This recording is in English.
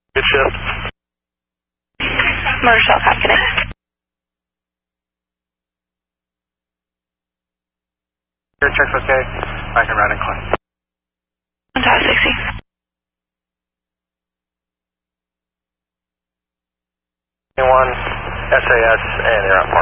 Good shift. Motor Shell Cop Connect. Your check's okay. I can run and climb. Tower 60. One SAS and you're on